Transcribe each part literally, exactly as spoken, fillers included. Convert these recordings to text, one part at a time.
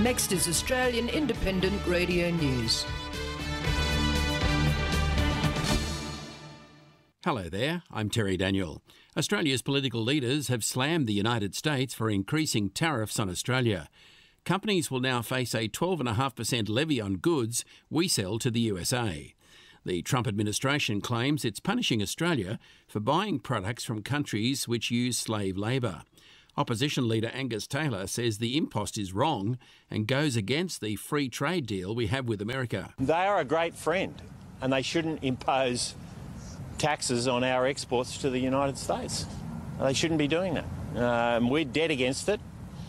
Next is Australian Independent Radio News. Hello there, I'm Terry Daniel. Australia's political leaders have slammed the United States for increasing tariffs on Australia. Companies will now face a twelve point five percent levy on goods we sell to the U S A. The Trump administration claims it's punishing Australia for buying products from countries which use slave labour. Opposition leader Angus Taylor says the impost is wrong and goes against the free trade deal we have with America. They are a great friend and they shouldn't impose taxes on our exports to the United States. They shouldn't be doing that. Um, we're dead against it,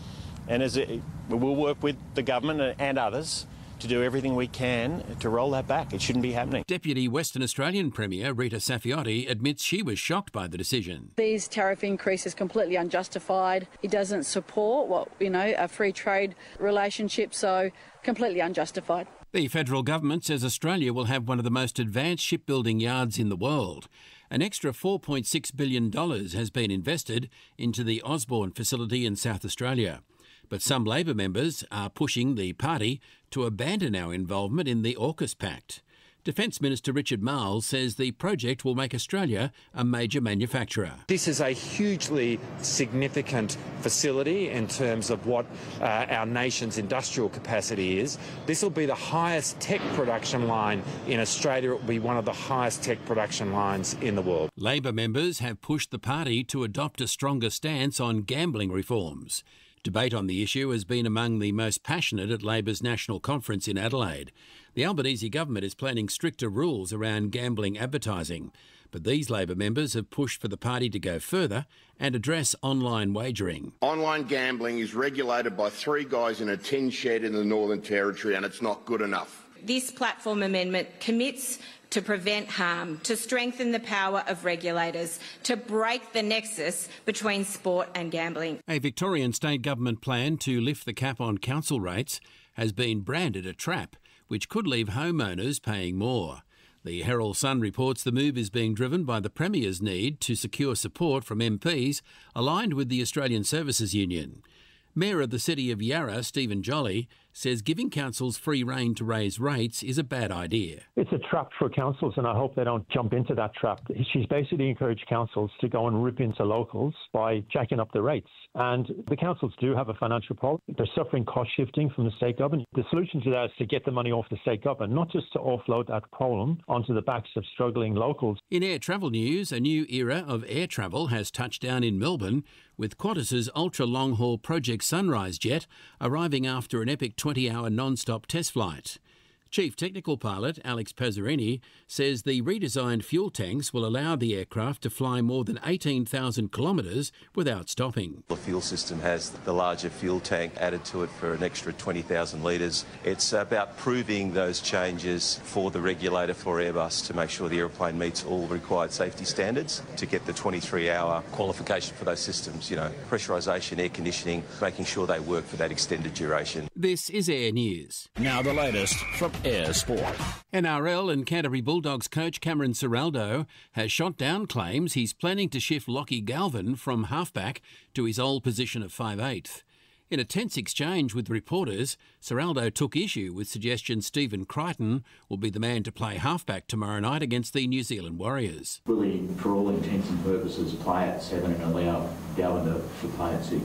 and as it, we'll work with the government and others to do everything we can to roll that back. It shouldn't be happening. Deputy Western Australian Premier Rita Saffioti admits she was shocked by the decision. These tariff increases completely unjustified. It doesn't support what, you know, a free trade relationship, so completely unjustified. The federal government says Australia will have one of the most advanced shipbuilding yards in the world. An extra four point six billion dollars has been invested into the Osborne facility in South Australia. But some Labor members are pushing the party to abandon our involvement in the AUKUS Pact. Defence Minister Richard Marles says the project will make Australia a major manufacturer. This is a hugely significant facility in terms of what uh, our nation's industrial capacity is. This will be the highest tech production line in Australia. It will be one of the highest tech production lines in the world. Labor members have pushed the party to adopt a stronger stance on gambling reforms. Debate on the issue has been among the most passionate at Labor's National Conference in Adelaide. The Albanese government is planning stricter rules around gambling advertising, but these Labor members have pushed for the party to go further and address online wagering. Online gambling is regulated by three guys in a tin shed in the Northern Territory, and it's not good enough. This platform amendment commits to prevent harm, to strengthen the power of regulators, to break the nexus between sport and gambling. A Victorian state government plan to lift the cap on council rates has been branded a trap, which could leave homeowners paying more. The Herald Sun reports the move is being driven by the Premier's need to secure support from M Ps aligned with the Australian Services Union. Mayor of the City of Yarra, Stephen Jolly, says giving councils free rein to raise rates is a bad idea. It's a trap for councils, and I hope they don't jump into that trap. She's basically encouraged councils to go and rip into locals by jacking up the rates. And the councils do have a financial problem. They're suffering cost shifting from the state government. The solution to that is to get the money off the state government, not just to offload that problem onto the backs of struggling locals. In air travel news, a new era of air travel has touched down in Melbourne, with Qantas's ultra-long-haul Project Sunrise jet arriving after an epic twenty-hour non-stop test flight. Chief Technical Pilot Alex Pazzarini says the redesigned fuel tanks will allow the aircraft to fly more than eighteen thousand kilometres without stopping. The fuel system has the larger fuel tank added to it for an extra twenty thousand litres. It's about proving those changes for the regulator for Airbus to make sure the aeroplane meets all required safety standards to get the twenty-three hour qualification for those systems, you know, pressurisation, air conditioning, making sure they work for that extended duration. This is Air News. Now the latest from Air Sport. N R L and Canterbury Bulldogs coach Cameron Ciraldo has shot down claims he's planning to shift Lockie Galvin from halfback to his old position of five eighth. In a tense exchange with reporters, Ciraldo took issue with suggestions Stephen Crichton will be the man to play halfback tomorrow night against the New Zealand Warriors. Will he, for all intents and purposes, play at seven and allow Galvin to, to play at six?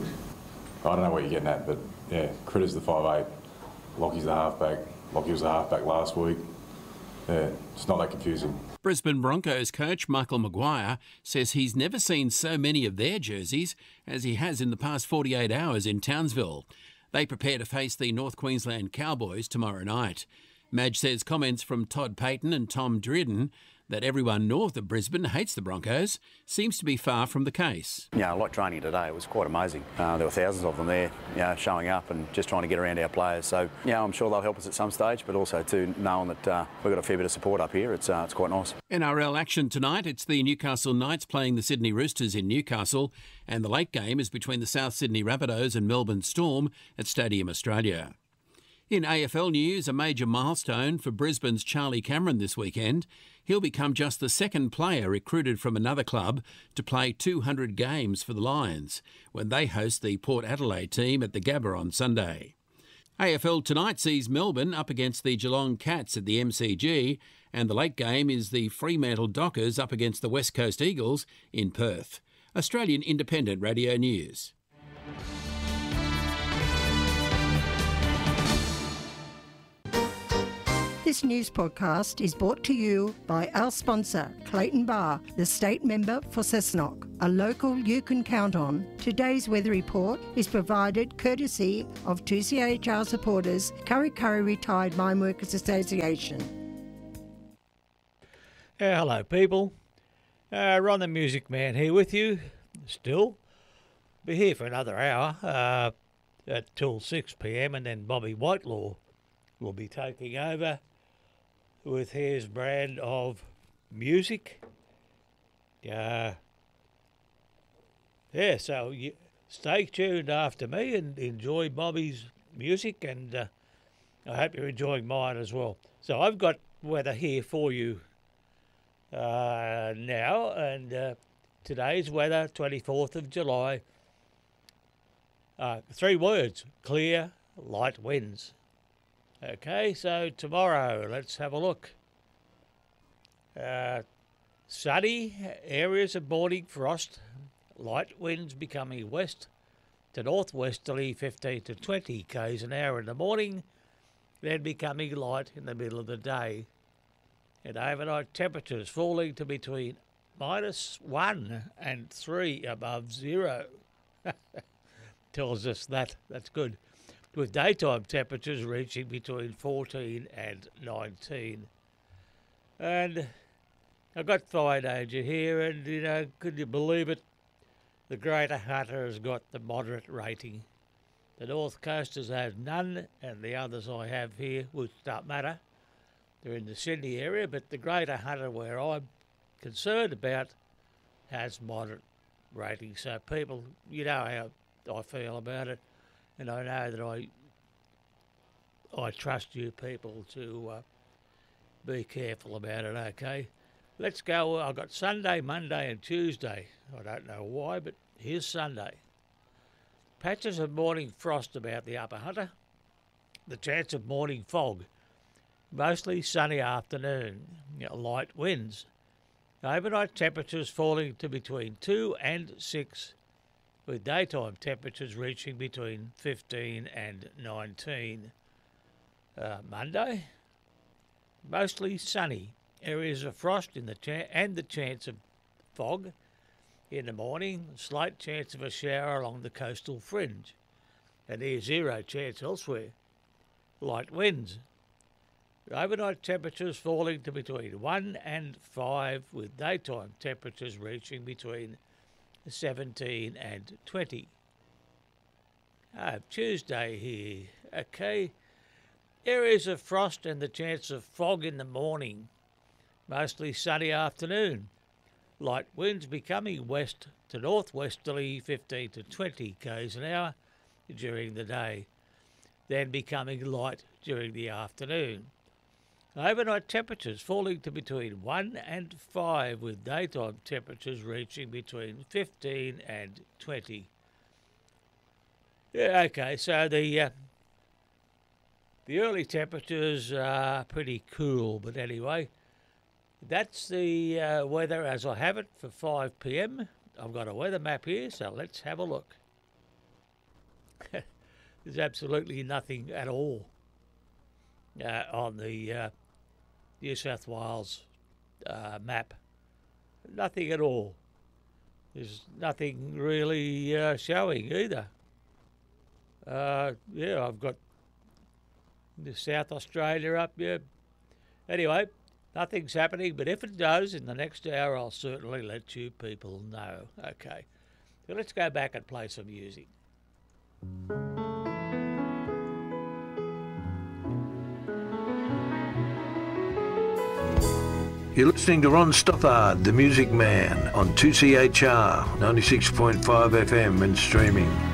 I don't know what you're getting at, but yeah, Critter's the five eight, Lockie's the halfback. Lockie was a halfback last week. Yeah, it's not that confusing. Brisbane Broncos coach Michael Maguire says he's never seen so many of their jerseys as he has in the past forty-eight hours in Townsville. They prepare to face the North Queensland Cowboys tomorrow night. Madge says comments from Todd Payton and Tom Dridden that everyone north of Brisbane hates the Broncos seems to be far from the case. Yeah, like training today, it was quite amazing. Uh, there were thousands of them there, you know, showing up and just trying to get around our players. So, yeah, I'm sure they'll help us at some stage, but also too knowing that uh, we've got a fair bit of support up here, it's uh, it's quite nice. N R L action tonight. It's the Newcastle Knights playing the Sydney Roosters in Newcastle, and the late game is between the South Sydney Rabbitohs and Melbourne Storm at Stadium Australia. In A F L news, a major milestone for Brisbane's Charlie Cameron this weekend. He'll become just the second player recruited from another club to play two hundred games for the Lions when they host the Port Adelaide team at the Gabba on Sunday. A F L tonight sees Melbourne up against the Geelong Cats at the M C G, and the late game is the Fremantle Dockers up against the West Coast Eagles in Perth. Australian Independent Radio News. This news podcast is brought to you by our sponsor, Clayton Bar, the state member for Cessnock, a local you can count on. Today's weather report is provided courtesy of two C H R supporters, Curry Curry Retired Mine Workers Association. Uh, hello, people. Uh, Ron the Music Man here with you, still. Be here for another hour, uh, at till six p m, and then Bobby Whitelaw will be taking over with his brand of music. Uh, yeah, so you stay tuned after me and enjoy Bobby's music, and uh, I hope you're enjoying mine as well. So I've got weather here for you uh, now, and uh, today's weather, twenty-fourth of July, uh, three words: clear, light winds. Okay, so tomorrow, let's have a look. Uh, sunny, areas of morning frost, light winds becoming west to northwesterly fifteen to twenty k's an hour in the morning, then becoming light in the middle of the day. And overnight temperatures falling to between minus one and three above zero. Tells us that, that's good. With daytime temperatures reaching between fourteen and nineteen. And I've got fire danger here, and, you know, could you believe it? The Greater Hunter has got the moderate rating. The North Coasters have none, and the others I have here, which don't matter. They're in the Sydney area, but the Greater Hunter, where I'm concerned about, has moderate rating. So people, you know how I feel about it. And I know that I I trust you people to uh, be careful about it, okay? Let's go. I've got Sunday, Monday and Tuesday. I don't know why, but here's Sunday. Patches of morning frost about the Upper Hunter. The chance of morning fog. Mostly sunny afternoon. You know, light winds. Overnight temperatures falling to between two and six, with daytime temperatures reaching between fifteen and nineteen. Uh, Monday, mostly sunny. Areas of frost in the cha- and the chance of fog in the morning. Slight chance of a shower along the coastal fringe. And near zero chance elsewhere. Light winds. Overnight temperatures falling to between one and five, with daytime temperatures reaching between seventeen and twenty. I have Tuesday here. Okay. Areas of frost and the chance of fog in the morning. Mostly sunny afternoon. Light winds becoming west to northwesterly fifteen to twenty k's an hour during the day. Then becoming light during the afternoon. Overnight temperatures falling to between one and five, with daytime temperatures reaching between fifteen and twenty. Yeah, okay, so the uh, the early temperatures are pretty cool, but anyway, that's the uh, weather as I have it for five p m. I've got a weather map here, so let's have a look. There's absolutely nothing at all uh, on the uh, New South Wales uh, map. Nothing at all. There's nothing really uh, showing either. Uh, yeah, I've got the South Australia up here. Anyway, nothing's happening, but if it does in the next hour, I'll certainly let you people know. Okay, so let's go back and play some music. You're listening to Ron Stoppard, the Music Man, on two C H R ninety-six point five F M and streaming.